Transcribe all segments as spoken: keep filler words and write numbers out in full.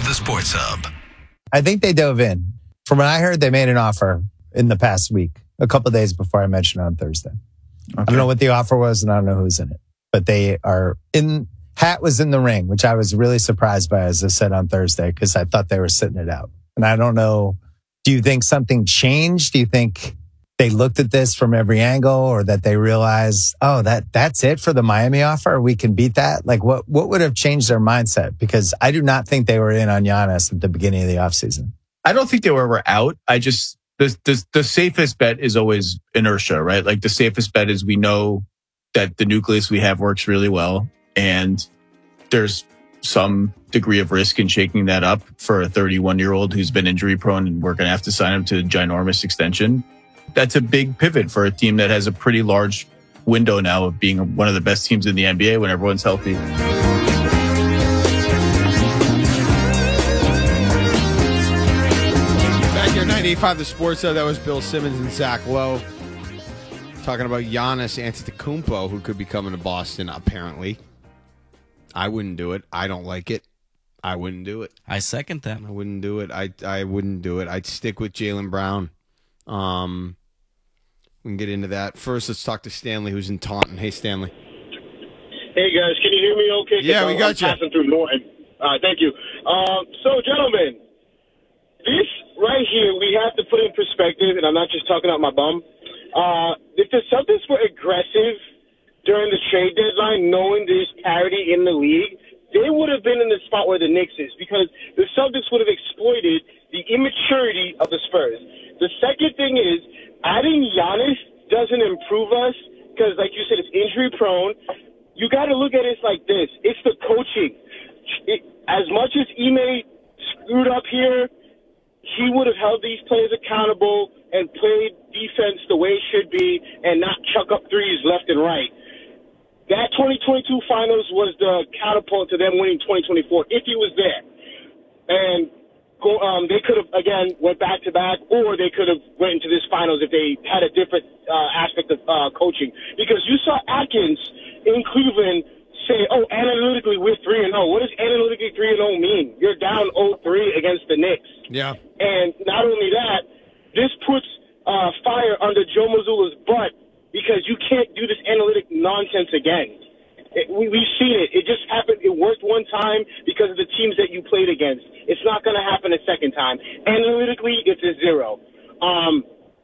the Sports Hub. I think they dove in. From what I heard, they made an offer in the past week, a couple of days before I mentioned it on Thursday. Okay. I don't know what the offer was, and I don't know who's in it. But they are in. Hat was in the ring, which I was really surprised by, as I said on Thursday, because I thought they were sitting it out. And I don't know, do you think something changed? Do you think they looked at this from every angle, or that they realized, oh, that that's it for the Miami offer? We can beat that? Like, what, what would have changed their mindset? Because I do not think they were in on Giannis at the beginning of the offseason. I don't think they were, were out. I just, the, the, the safest bet is always inertia, right? Like the safest bet is we know that the nucleus we have works really well. And there's some degree of risk in shaking that up for a thirty-one-year-old who's been injury prone, and we're going to have to sign him to a ginormous extension. That's a big pivot for a team that has a pretty large window now of being one of the best teams in the N B A when everyone's healthy. Back here, ninety-eight point five The Sports Hub. That was Bill Simmons and Zach Lowe talking about Giannis Antetokounmpo, who could be coming to Boston, apparently. I wouldn't do it. I don't like it. I wouldn't do it. I second that. I wouldn't do it. I I wouldn't do it. I'd stick with Jaylen Brown. Um, we can get into that. First, let's talk to Stanley, who's in Taunton. Hey, Stanley. Hey, guys. Can you hear me okay? Yeah, we I'm got you. Passing through Norton. Uh, thank you. Um, so, gentlemen, this right here, we have to put in perspective, and I'm not just talking out my bum. Uh, if the Celtics were aggressive during the trade deadline, knowing there's parity in the league, they would have been in the spot where the Knicks is, because the Celtics would have exploited the immaturity of the Spurs. The second thing is, adding Giannis doesn't improve us because, like you said, it's injury prone. You got to look at it like this. It's the coaching. It, as much as Ime screwed up here, he would have held these players accountable and played defense the way it should be and not chuck up threes left and right. That twenty twenty-two finals was the catapult to them winning twenty twenty-four, if he was there. And go, um, they could have, again, went back-to-back, or they could have went into this finals if they had a different uh, aspect of uh, coaching. Because you saw Atkins in Cleveland say, oh, analytically, we're three and oh. What does analytically three and oh mean? You're down oh three against the Knicks. Yeah. And not only that, this puts uh, fire under Joe Mazzulla's butt, because you can't do this analytic nonsense again. It, we, we've seen it. It just happened. It worked one time because of the teams that you played against. It's not going to happen a second time. Analytically, it's a zero. Um,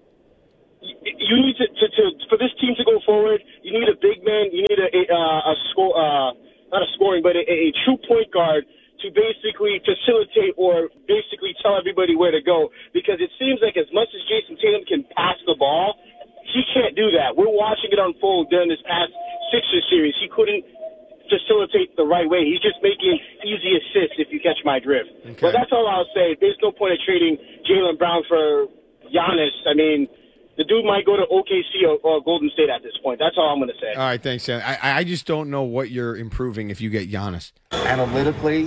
you, you need to, to, to, for this team to go forward, you need a big man. You need a, a, a score, uh, not a scoring, but a, a true point guard to basically facilitate or basically tell everybody where to go. Because it seems like as much as Jason Tatum can pass the ball, he can't do that. We're watching it unfold during this past Sixers series. He couldn't facilitate the right way. He's just making easy assists, if you catch my drift. Okay. But that's all I'll say. There's no point of trading Jaylen Brown for Giannis. I mean, the dude might go to O K C or, or Golden State at this point. That's all I'm going to say. All right, thanks, Sam. I, I just don't know what you're improving if you get Giannis. Analytically,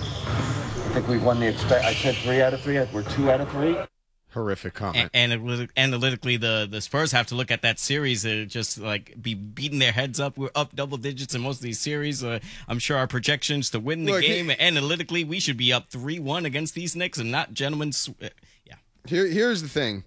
I think we've won the expect. I said three out of three. We're two out of three. Horrific comment. And, and analytically, the, the Spurs have to look at that series and just like be beating their heads up. We're up double digits in most of these series. Uh, I'm sure our projections to win the look, game, it, analytically, we should be up three one against these Knicks and not gentlemen. Sw- yeah. Here, here's the thing.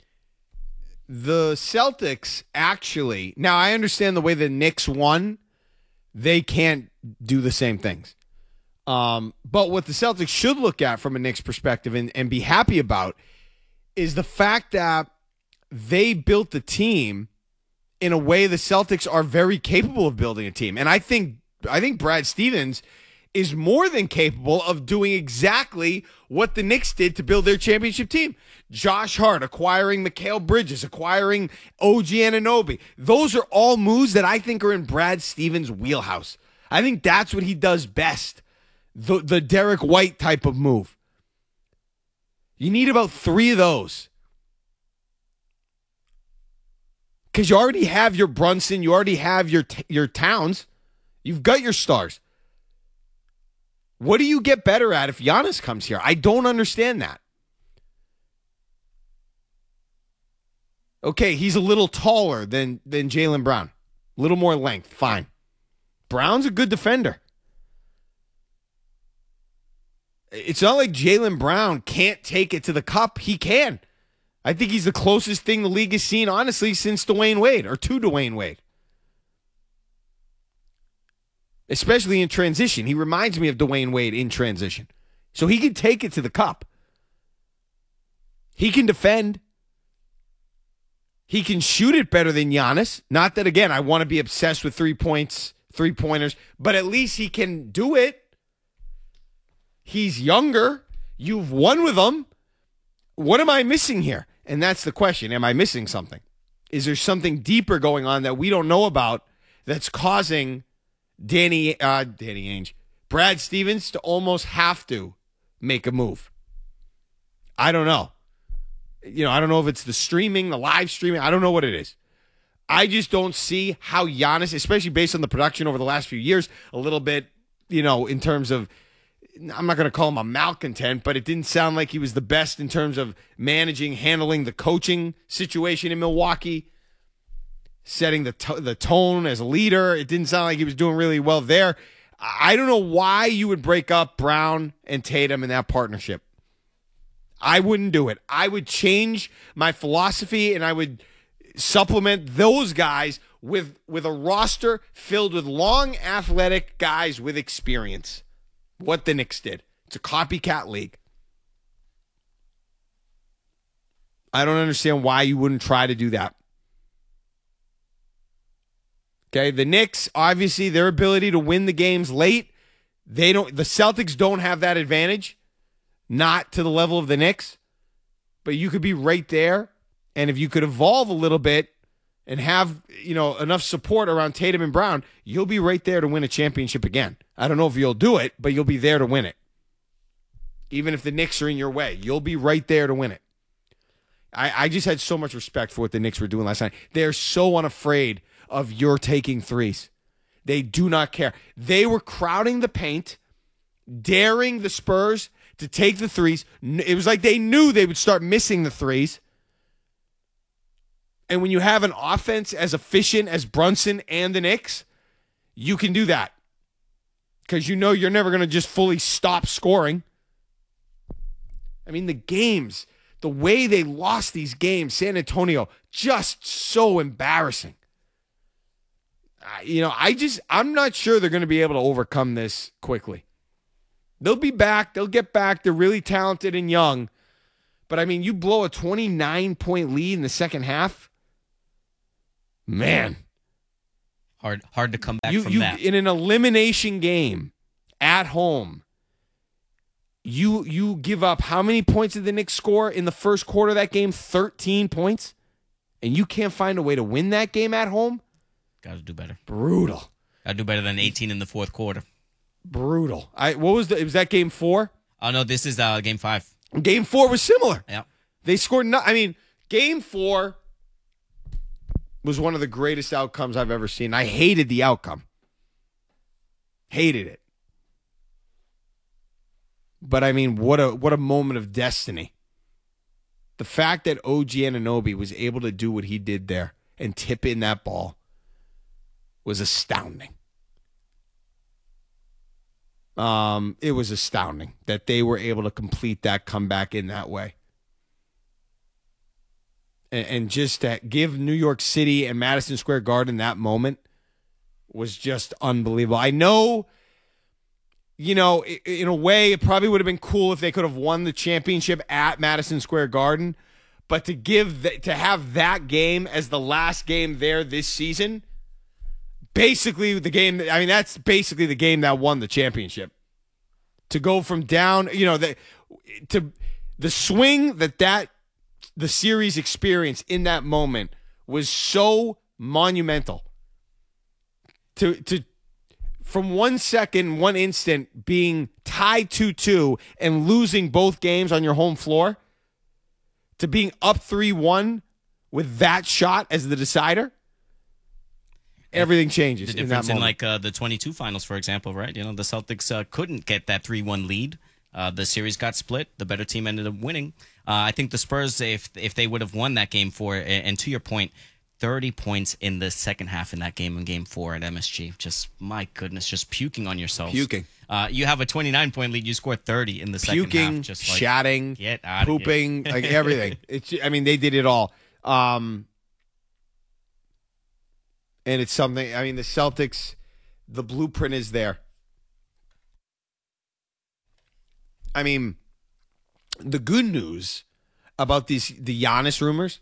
The Celtics actually, now I understand the way the Knicks won, they can't do the same things. Um, but what the Celtics should look at from a Knicks perspective and, and be happy about is the fact that they built the team in a way the Celtics are very capable of building a team. And I think I think Brad Stevens is more than capable of doing exactly what the Knicks did to build their championship team. Josh Hart, acquiring Mikal Bridges, acquiring O G Anunoby. Those are all moves that I think are in Brad Stevens' wheelhouse. I think that's what he does best. The, the Derek White type of move. You need about three of those. Because you already have your Brunson. You already have your your Towns. You've got your stars. What do you get better at if Giannis comes here? I don't understand that. Okay, he's a little taller than, than Jaylen Brown. A little more length. Fine. Brown's a good defender. It's not like Jaylen Brown can't take it to the cup. He can. I think he's the closest thing the league has seen, honestly, since Dwayne Wade, or to Dwayne Wade. Especially in transition. He reminds me of Dwayne Wade in transition. So he can take it to the cup. He can defend. He can shoot it better than Giannis. Not that, again, I want to be obsessed with three points, three-pointers, but at least he can do it. He's younger. You've won with him. What am I missing here? And that's the question. Am I missing something? Is there something deeper going on that we don't know about that's causing Danny, uh, Danny Ainge, Brad Stevens to almost have to make a move? I don't know. You know, I don't know if it's the streaming, the live streaming. I don't know what it is. I just don't see how Giannis, especially based on the production over the last few years, a little bit, you know, in terms of, I'm not going to call him a malcontent, but it didn't sound like he was the best in terms of managing, handling the coaching situation in Milwaukee, setting the to- the tone as a leader. It didn't sound like he was doing really well there. I don't know why you would break up Brown and Tatum in that partnership. I wouldn't do it. I would change my philosophy and I would supplement those guys with, with a roster filled with long, athletic guys with experience. What the Knicks did. It's a copycat league. I don't understand why you wouldn't try to do that. Okay, the Knicks, obviously, their ability to win the games late, they don't. The Celtics don't have that advantage, not to the level of the Knicks, but you could be right there, and if you could evolve a little bit and have, you know, enough support around Tatum and Brown, you'll be right there to win a championship again. I don't know if you'll do it, but you'll be there to win it. Even if the Knicks are in your way, you'll be right there to win it. I, I just had so much respect for what the Knicks were doing last night. They're so unafraid of your taking threes. They do not care. They were crowding the paint, daring the Spurs to take the threes. It was like they knew they would start missing the threes. And when you have an offense as efficient as Brunson and the Knicks, you can do that. Because you know you're never going to just fully stop scoring. I mean, the games, the way they lost these games, San Antonio, just so embarrassing. Uh, you know, I just, I'm not sure they're going to be able to overcome this quickly. They'll be back. They'll get back. They're really talented and young. But, I mean, you blow a twenty-nine point lead in the second half. Man. Hard hard to come back you, from you, that. In an elimination game at home, you you give up how many points did the Knicks score in the first quarter of that game? thirteen points? And you can't find a way to win that game at home? Got to do better. Brutal. Got to do better than eighteen in the fourth quarter. Brutal. I what was the was that game four? Oh no, this is uh, game five. Game four was similar. Yeah. They scored no I mean, game four was one of the greatest outcomes I've ever seen. I hated the outcome. Hated it. But I mean, what a what a moment of destiny. The fact that O G Anunoby was able to do what he did there and tip in that ball was astounding. Um, it was astounding that they were able to complete that comeback in that way. And, and just to give New York City and Madison Square Garden that moment was just unbelievable. I know, you know, in a way, it probably would have been cool if they could have won the championship at Madison Square Garden, but to give the, to have that game as the last game there this season, basically the game. I mean, that's basically the game that won the championship. To go from down, you know, the to the swing that that the series experienced in that moment was so monumental. To to. From one second, one instant, being tied two two and losing both games on your home floor to being up three one with that shot as the decider, everything changes. The in that difference in, moment. like uh, the twenty-two finals, for example, right? You know, the Celtics uh, couldn't get that three one lead. Uh, the series got split. The better team ended up winning. Uh, I think the Spurs, if if they would have won that game four, and, and to your point, thirty points in the second half in that game in game four at M S G. Just, my goodness, just puking on yourselves. Puking. Uh, you have a twenty-nine point lead. You score thirty in the second Puking, half. Just like, chatting, get out pooping, like everything. It's. I mean, they did it all. Um, and it's something. I mean, the Celtics, the blueprint is there. I mean, the good news about these the Giannis rumors,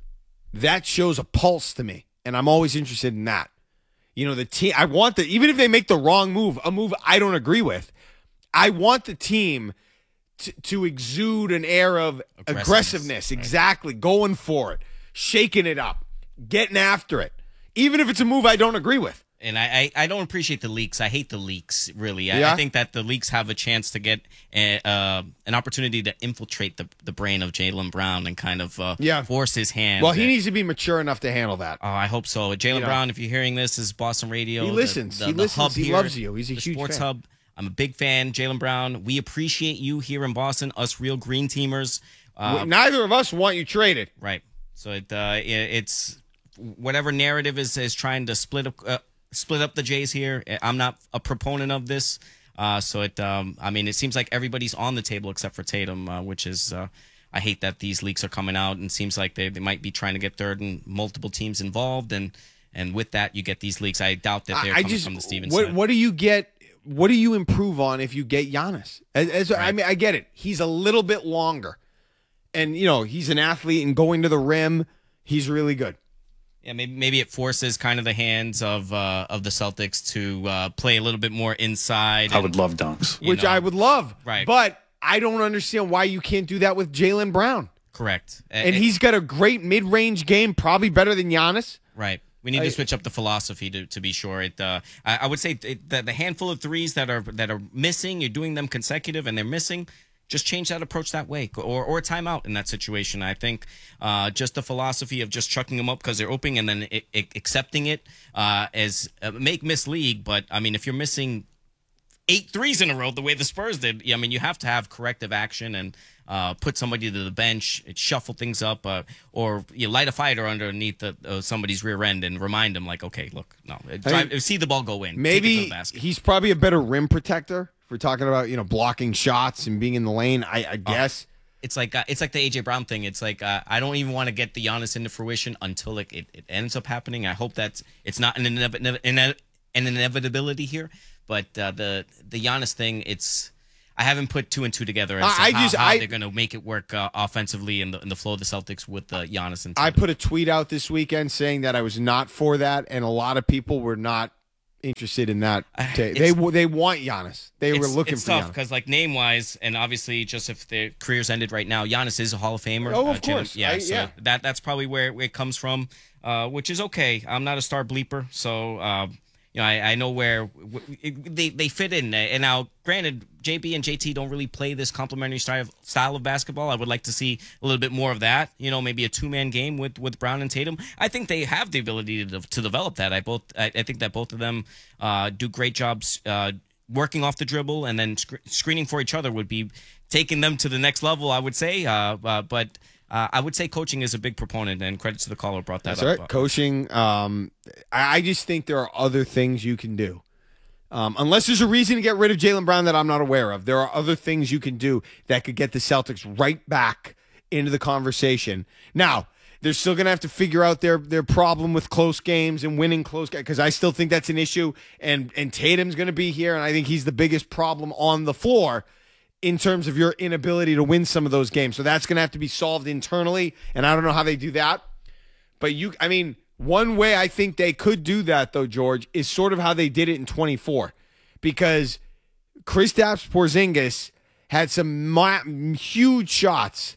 that shows a pulse to me, and I'm always interested in that. You know, the team. I want the even if they make the wrong move, a move I don't agree with, I want the team to, to exude an air of aggressiveness. aggressiveness right. Exactly, going for it, shaking it up, getting after it, even if it's a move I don't agree with. And I, I, I don't appreciate the leaks. I hate the leaks, really. I, Yeah? I think that the leaks have a chance to get a, uh, an opportunity to infiltrate the, the brain of Jaylen Brown and kind of uh, Yeah. force his hand. Well, he And- needs to be mature enough to handle that. Oh, I hope so. Jaylen You know. Brown, if you're hearing this, this is Boston Radio. He the- listens. The, He the listens. hub He here, loves you. He's a the huge sports fan. hub. I'm a big fan, Jaylen Brown. We appreciate you here in Boston, us real green teamers. Uh, Neither of us want you traded. Right. So it, uh, it it's whatever narrative is is trying to split up uh, split up the Jays here. I'm not a proponent of this. Uh, so it um, I mean it seems like everybody's on the table except for Tatum, uh, which is uh, I hate that these leaks are coming out, and seems like they, they might be trying to get third and multiple teams involved, and and with that you get these leaks. I doubt that they're I coming just from the Stevens what side. what do you get? What do you improve on if you get Giannis? As, as- I Right. mean, I get it. He's a little bit longer, and you know he's an athlete and going to the rim. He's really good. Yeah, maybe maybe it forces kind of the hands of uh, of the Celtics to uh, play a little bit more inside. I and- would love dunks. you Which know, I would love. Right. But I don't understand why you can't do that with Jaylen Brown. correct. And he's got a great mid-range game, probably better than Giannis. Right. We need I- to switch up the philosophy to, to be sure. It, uh, I, I would say it, that the handful of threes that are that are missing, you're doing them consecutive, and they're missing. Just change that approach that way, or or a timeout in that situation. I think uh, just the philosophy of just chucking them up because they're open and then it, it, accepting it uh, as uh, make miss league. But I mean, if you're missing eight threes in a row, the way the Spurs did, I mean, you have to have corrective action and uh, put somebody to the bench, shuffle things up, uh, or you light a fighter underneath the, uh, somebody's rear end and remind them, like, okay, look, no, drive, see the ball go in. Take it to Maybe the basket. he's probably a better rim protector. If we're talking about, you know, blocking shots and being in the lane, I, I guess. It's like uh, it's like the A J Brown thing. It's like uh, I don't even want to get the Giannis into fruition until it, it, it ends up happening. I hope that's it's not an, inev- inev- ine- an inevitability here, but uh, the the Giannis thing, it's I haven't put two and two together as to I- I how, just- how I- they're going to make it work uh, offensively in the in the flow of the Celtics with uh, Giannis and I Tatum. put a tweet out this weekend saying that I was not for that, and a lot of people were not interested in that. Uh, Ta- it's- they they want Giannis. They were it's, looking it's for tough Giannis. because, like, name wise, and obviously, just if their careers ended right now, Giannis is a Hall of Famer. Oh, of Jalen- course. yeah. I- so yeah. that that's probably where it comes from, uh, which is okay. I'm not a star bleeper, so uh, you know I, I know where w- it, they they fit in. And now, granted, J B and J T don't really play this complementary style of, style of basketball. I would like to see a little bit more of that. You know, maybe a two man game with, with Brown and Tatum. I think they have the ability to to develop that. I both I, I think that both of them uh, do great jobs. Uh, working off the dribble and then sc- screening for each other would be taking them to the next level, I would say. Uh, uh, but uh, I would say coaching is a big proponent, and credit to the caller who brought that That's up. right. Coaching. Um, I, I just think there are other things you can do. Um, unless there's a reason to get rid of Jaylen Brown that I'm not aware of, there are other things you can do that could get the Celtics right back into the conversation. Now, they're still going to have to figure out their their problem with close games and winning close games, because I still think that's an issue. And and Tatum's going to be here, and I think he's the biggest problem on the floor in terms of your inability to win some of those games. So that's going to have to be solved internally, and I don't know how they do that. But you, I mean, one way I think they could do that, though, George, is sort of how they did it in twenty-four, because Kristaps Porzingis had some ma- huge shots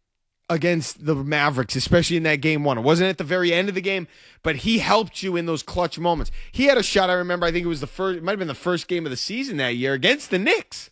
against the Mavericks, especially in that game one. It wasn't at the very end of the game, but he helped you in those clutch moments. He had a shot, I remember, I think it was the first, it might have been the first game of the season that year against the Knicks,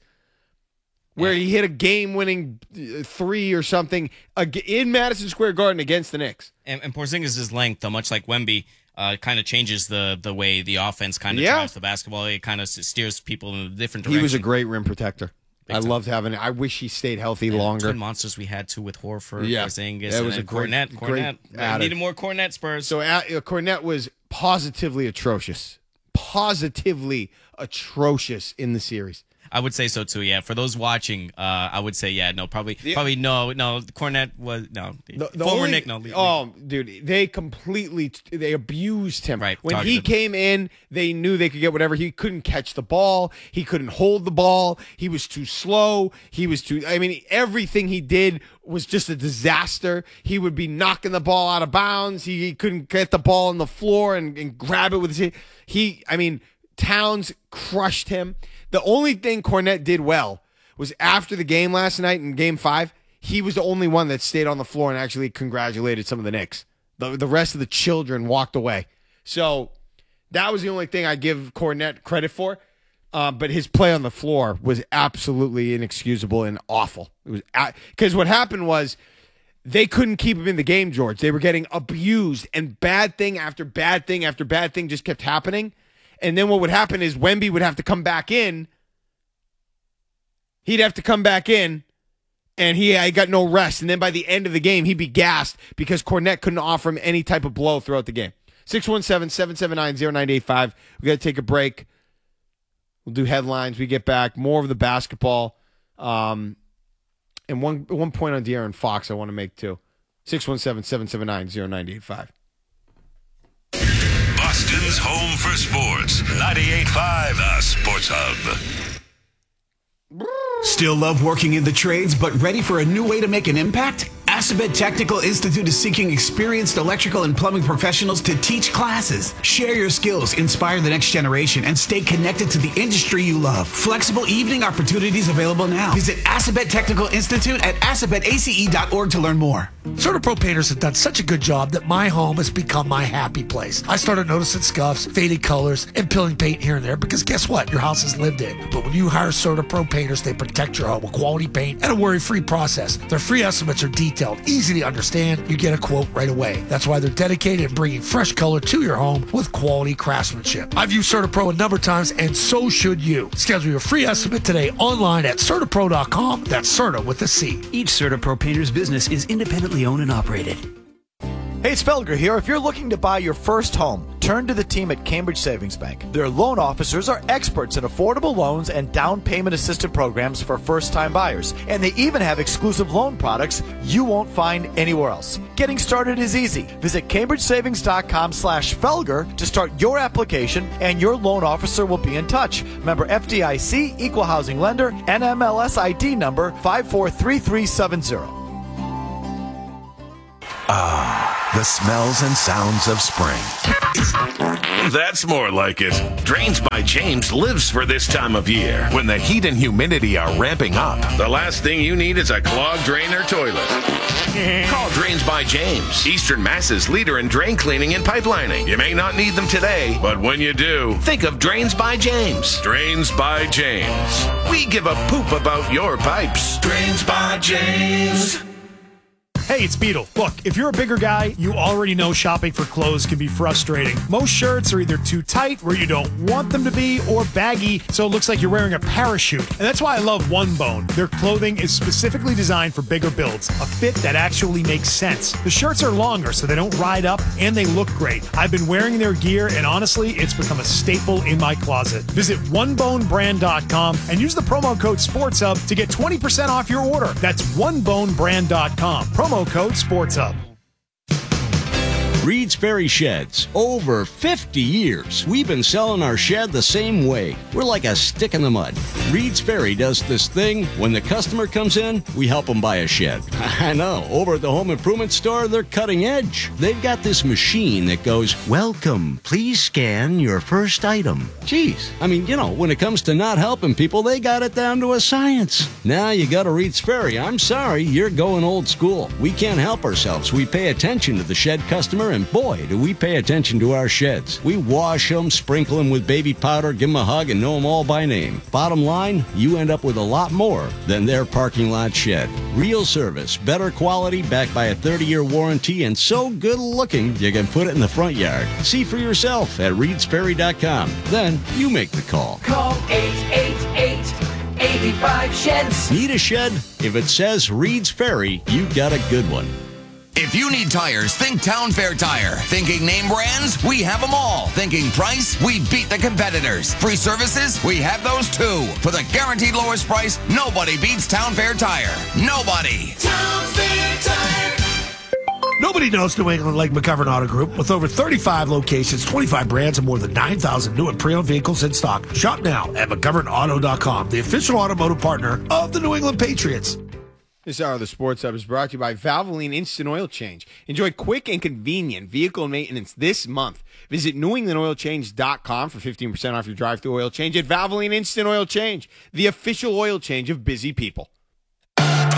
where he hit a game-winning uh, three or something ag- in Madison Square Garden against the Knicks. And, and Porzingis' length, uh, much like Wemby, uh, kind of changes the the way the offense kind of Yeah. drives the basketball. It kind of steers people in a different He direction. was a great rim protector. I time. loved having it. I wish he stayed healthy And longer. Twin monsters we had too with Horford, Yeah. Porzingis, That and was then a great- Cornette. great Cornette. We added. needed more Cornette Spurs. So uh, Cornette was positively atrocious. Positively atrocious in the series. I would say so too. Yeah, for those watching, uh, I would say yeah. No, probably, probably no, no. Cornette was no. The, the Former only- Nick, no. leave- Oh, dude, they completely they abused him. Right, When targeted he him. came in, they knew they could get whatever. He couldn't catch the ball. He couldn't hold the ball. He was too slow. He was too. I mean, everything he did was just a disaster. He would be knocking the ball out of bounds. He, he couldn't get the ball on the floor and, and grab it with his. He, I mean, Towns crushed him. The only thing Cornette did well was after the game last night in game five, he was the only one that stayed on the floor and actually congratulated some of the Knicks. The, the rest of the children walked away. So that was the only thing I give Cornette credit for. Uh, but his play on the floor was absolutely inexcusable and awful. It was because what happened was they couldn't keep him in the game, George. They were getting abused, and bad thing after bad thing after bad thing just kept happening. And then what would happen is Wemby would have to come back in. He'd have to come back in, and he, he got no rest. And then by the end of the game, he'd be gassed because Cornette couldn't offer him any type of blow throughout the game. six one seven, seven seven nine, zero nine eight five. We got to take a break. We'll do headlines. We get back. More of the basketball. Um, and one one point on De'Aaron Fox I want to make, too. six one seven, seven seven nine, zero nine eight five. Boston's home for sports. ninety-eight point five, The Sports Hub. Still love working in the trades, but ready for a new way to make an impact? Assabet Technical Institute is seeking experienced electrical and plumbing professionals to teach classes. Share your skills, inspire the next generation, and stay connected to the industry you love. Flexible evening opportunities available now. Visit Assabet Technical Institute at assabet a c e dot org to learn more. CertaPro painters have done such a good job that my home has become my happy place. I started noticing scuffs, faded colors, and peeling paint here and there because guess what? Your house is lived in. But when you hire CertaPro painters, they protect your home with quality paint and a worry-free process. Their free estimates are detailed, easy to understand. You get a quote right away. That's why they're dedicated in bringing fresh color to your home with quality craftsmanship. I've used CertaPro a number of times, and so should you. Schedule your free estimate today online at Certapro dot com. That's Certa with a C. Each CertaPro painter's business is independently owned and operated. Hey, it's Felger here. If you're looking to buy your first home, turn to the team at Cambridge Savings Bank. Their loan officers are experts in affordable loans and down payment assistance programs for first-time buyers. And they even have exclusive loan products you won't find anywhere else. Getting started is easy. Visit cambridge savings dot com slash Felger to start your application, and your loan officer will be in touch. Member F D I C, Equal Housing Lender, N M L S I D number five four three three seven zero. Ah, the smells and sounds of spring. That's more like it. Drains by James lives for this time of year, when the heat and humidity are ramping up. The last thing you need is a clogged drain or toilet. Call Drains by James, Eastern Mass's leader in drain cleaning and pipelining. You may not need them today, but when you do, think of Drains by James. Drains by James. We give a poop about your pipes. Drains by James. Hey, it's Beetle. Look, if you're a bigger guy, you already know shopping for clothes can be frustrating. Most shirts are either too tight, where you don't want them to be, or baggy, so it looks like you're wearing a parachute. And that's why I love One Bone. Their clothing is specifically designed for bigger builds, a fit that actually makes sense. The shirts are longer, so they don't ride up, and they look great. I've been wearing their gear, and honestly, it's become a staple in my closet. Visit one bone brand dot com and use the promo code SportsHub to get twenty percent off your order. That's one bone brand dot com. Promo code SportsHub. Reed's Ferry Sheds. Over fifty years, we've been selling our shed the same way. We're like a stick in the mud. Reed's Ferry does this thing. When the customer comes in, we help them buy a shed. I know, over at the home improvement store, they're cutting edge. They've got this machine that goes, "Welcome, please scan your first item." Jeez, I mean, you know, when it comes to not helping people, they got it down to a science. Now you got to Reed's Ferry. I'm sorry, you're going old school. We can't help ourselves. We pay attention to the shed customer, and boy, do we pay attention to our sheds. We wash them, sprinkle them with baby powder, give them a hug, and know them all by name. Bottom line, you end up with a lot more than their parking lot shed. Real service, better quality, backed by a thirty-year warranty, and so good looking you can put it in the front yard. See for yourself at reeds ferry dot com. Then you make the call. Call eight eight eight, eighty-five Sheds. Need a shed? If it says Reed's Ferry, you got a good one. If you need tires, think Town Fair Tire. Thinking name brands? We have them all. Thinking price? We beat the competitors. Free services? We have those too. For the guaranteed lowest price, nobody beats Town Fair Tire. Nobody. Town Fair Tire. Nobody knows New England like McGovern Auto Group. With over thirty-five locations, twenty-five brands, and more than nine thousand new and pre-owned vehicles in stock. Shop now at McGovern Auto dot com, the official automotive partner of the New England Patriots. This hour of the Sports Hub is brought to you by Valvoline Instant Oil Change. Enjoy quick and convenient vehicle maintenance this month. Visit New England Oil Change dot com for fifteen percent off your drive-thru oil change at Valvoline Instant Oil Change, the official oil change of busy people.